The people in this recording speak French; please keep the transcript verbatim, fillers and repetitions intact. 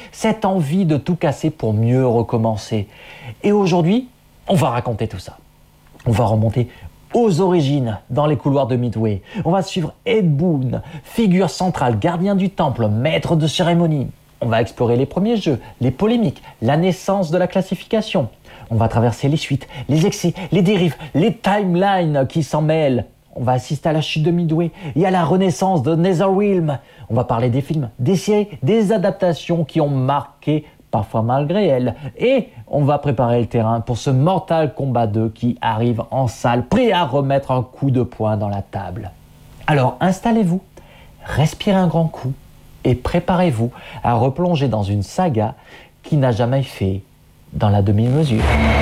cette envie de tout casser pour mieux recommencer. Et aujourd'hui, on va raconter tout ça. On va remonter aux origines dans les couloirs de Midway. On va suivre Ed Boon, figure centrale, gardien du temple, maître de cérémonie. On va explorer les premiers jeux, les polémiques, la naissance de la classification. On va traverser les suites, les excès, les dérives, les timelines qui s'en mêlent. On va assister à la chute de Midway et à la renaissance de Netherrealm. On va parler des films, des séries, des adaptations qui ont marqué, parfois malgré elles. Et on va préparer le terrain pour ce Mortal Kombat deux qui arrive en salle, prêt à remettre un coup de poing dans la table. Alors installez-vous, respirez un grand coup et préparez-vous à replonger dans une saga qui n'a jamais fait dans la demi-mesure.